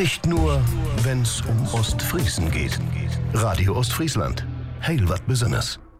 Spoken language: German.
Nicht nur, wenn's um Ostfriesen geht. Radio Ostfriesland. Heil wat Besonderes.